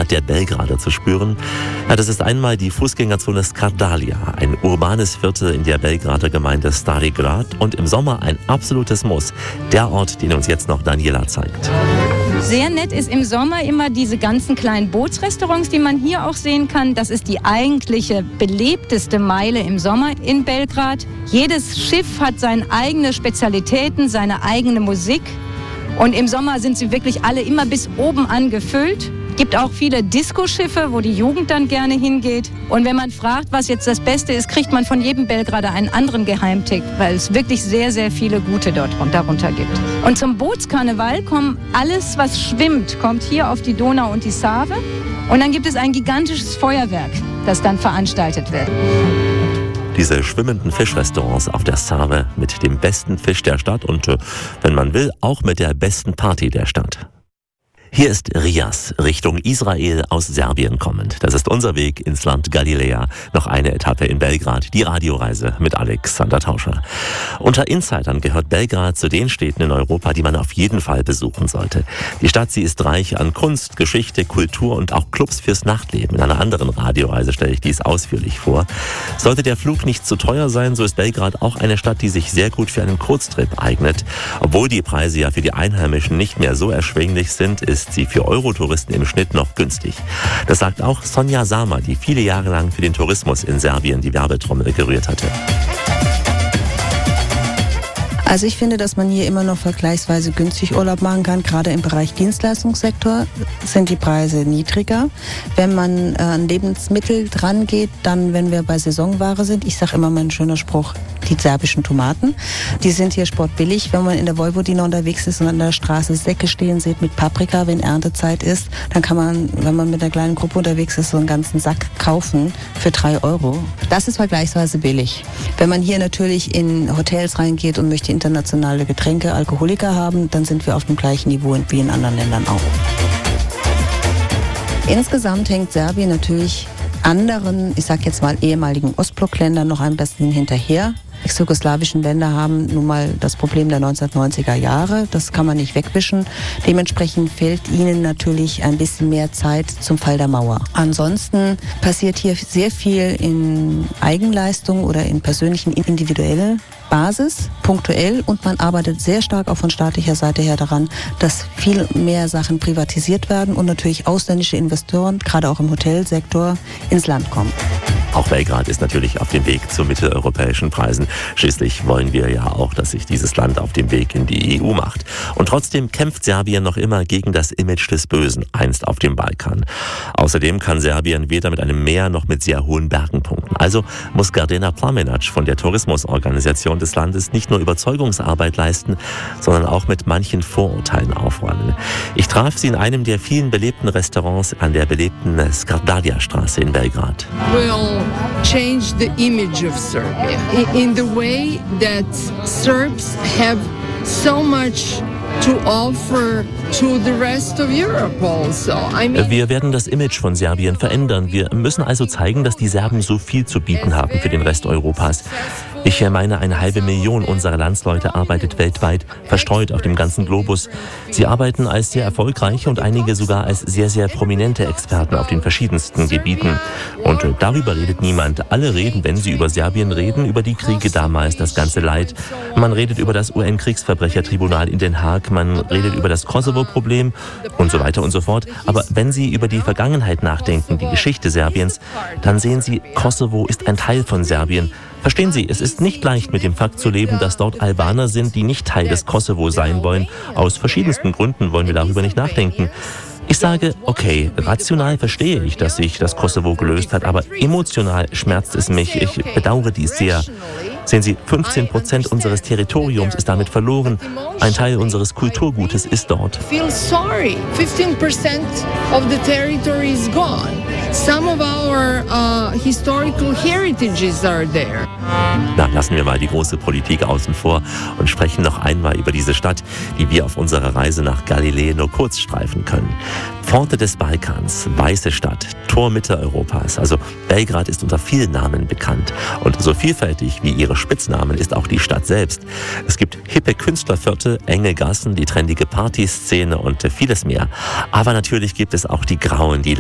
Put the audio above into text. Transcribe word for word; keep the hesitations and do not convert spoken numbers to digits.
Art der Belgrader zu spüren? Ja, das ist einmal die Fußgängerzone Skardalia, ein urbanes Viertel in der Belgrader Gemeinde Stari Grad und im Sommer ein absolutes Muss. Der Ort, den uns jetzt noch Daniela zeigt. Sehr nett ist im Sommer immer diese ganzen kleinen Bootsrestaurants, die man hier auch sehen kann. Das ist die eigentliche belebteste Meile im Sommer in Belgrad. Jedes Schiff hat seine eigenen Spezialitäten, seine eigene Musik. Und im Sommer sind sie wirklich alle immer bis oben an gefüllt. Es gibt auch viele Diskoschiffe, wo die Jugend dann gerne hingeht. Und wenn man fragt, was jetzt das Beste ist, kriegt man von jedem Belgrader einen anderen Geheimtipp, weil es wirklich sehr, sehr viele gute dort darunter gibt. Und zum Bootskarneval kommt alles, was schwimmt, kommt hier auf die Donau und die Save. Und dann gibt es ein gigantisches Feuerwerk, das dann veranstaltet wird. Diese schwimmenden Fischrestaurants auf der Save mit dem besten Fisch der Stadt und, wenn man will, auch mit der besten Party der Stadt. Hier ist Rias, Richtung Israel aus Serbien kommend. Das ist unser Weg ins Land Galiläa. Noch eine Etappe in Belgrad, die Radioreise mit Alexander Tauscher. Unter Insidern gehört Belgrad zu den Städten in Europa, die man auf jeden Fall besuchen sollte. Die Stadt, sie ist reich an Kunst, Geschichte, Kultur und auch Clubs fürs Nachtleben. In einer anderen Radioreise stelle ich dies ausführlich vor. Sollte der Flug nicht zu teuer sein, so ist Belgrad auch eine Stadt, die sich sehr gut für einen Kurztrip eignet. Obwohl die Preise ja für die Einheimischen nicht mehr so erschwinglich sind, ist ist sie für Eurotouristen im Schnitt noch günstig. Das sagt auch Sonja Sama, die viele Jahre lang für den Tourismus in Serbien die Werbetrommel gerührt hatte. Also ich finde, dass man hier immer noch vergleichsweise günstig Urlaub machen kann. Gerade im Bereich Dienstleistungssektor sind die Preise niedriger. Wenn man äh, an Lebensmittel dran geht, dann, wenn wir bei Saisonware sind, ich sage immer mein schöner Spruch, die serbischen Tomaten, die sind hier sportbillig. Wenn man in der Vojvodina unterwegs ist und an der Straße Säcke stehen sieht mit Paprika, wenn Erntezeit ist, dann kann man, wenn man mit einer kleinen Gruppe unterwegs ist, so einen ganzen Sack kaufen für drei Euro. Das ist vergleichsweise billig. Wenn man hier natürlich in Hotels reingeht und möchte internationale Getränke, Alkoholiker haben, dann sind wir auf dem gleichen Niveau wie in anderen Ländern auch. Insgesamt hängt Serbien natürlich anderen, ich sag jetzt mal ehemaligen Ostblockländern noch ein bisschen hinterher. Ex-jugoslawischen Länder haben nun mal das Problem der neunzehnhundertneunziger Jahre. Das kann man nicht wegwischen. Dementsprechend fehlt ihnen natürlich ein bisschen mehr Zeit zum Fall der Mauer. Ansonsten passiert hier sehr viel in Eigenleistung oder in persönlichen, individuellen Basis, punktuell, und man arbeitet sehr stark auch von staatlicher Seite her daran, dass viel mehr Sachen privatisiert werden und natürlich ausländische Investoren, gerade auch im Hotelsektor, ins Land kommen. Auch Belgrad ist natürlich auf dem Weg zu mitteleuropäischen Preisen. Schließlich wollen wir ja auch, dass sich dieses Land auf dem Weg in die E U macht. Und trotzdem kämpft Serbien noch immer gegen das Image des Bösen, einst auf dem Balkan. Außerdem kann Serbien weder mit einem Meer noch mit sehr hohen Bergen punkten. Also muss Gardena Plamenac von der Tourismusorganisation des Landes nicht nur Überzeugungsarbeit leisten, sondern auch mit manchen Vorurteilen aufräumen. Ich traf sie in einem der vielen belebten Restaurants an der belebten Skardalia-Straße in Belgrad. Will change the image of Serbia in the way that Serbs have so much to offer to the rest of Europe also. I mean, wir werden das Image von Serbien verändern. Wir müssen also zeigen, dass die Serben so viel zu bieten haben für den Rest Europas. Ich meine, eine halbe Million unserer Landsleute arbeitet weltweit, verstreut auf dem ganzen Globus. Sie arbeiten als sehr erfolgreiche und einige sogar als sehr, sehr prominente Experten auf den verschiedensten Gebieten. Und darüber redet niemand. Alle reden, wenn sie über Serbien reden, über die Kriege damals, das ganze Leid. Man redet über das U N-Kriegsverbrechertribunal in Den Haag, man redet über das Kosovo-Problem und so weiter und so fort. Aber wenn Sie über die Vergangenheit nachdenken, die Geschichte Serbiens, dann sehen Sie, Kosovo ist ein Teil von Serbien. Verstehen Sie, es ist nicht leicht, mit dem Fakt zu leben, dass dort Albaner sind, die nicht Teil des Kosovo sein wollen. Aus verschiedensten Gründen wollen wir darüber nicht nachdenken. Ich sage, okay, rational verstehe ich, dass sich das Kosovo gelöst hat, aber emotional schmerzt es mich. Ich bedauere dies sehr. Sehen Sie, fünfzehn Prozent unseres Territoriums ist damit verloren. Ein Teil unseres Kulturgutes ist dort. Feel sorry. fifteen percent of the territory is gone. Some of our uh, historical heritages are there. Na, lassen wir mal die große Politik außen vor und sprechen noch einmal über diese Stadt, die wir auf unserer Reise nach Galiläa nur kurz streifen können. Pforte des Balkans, weiße Stadt, Tor Mitteleuropas. Also Belgrad ist unter vielen Namen bekannt. Und so vielfältig wie ihre Spitznamen ist auch die Stadt selbst. Es gibt hippe Künstlerviertel, enge Gassen, die trendige Partyszene und vieles mehr. Aber natürlich gibt es auch die grauen, die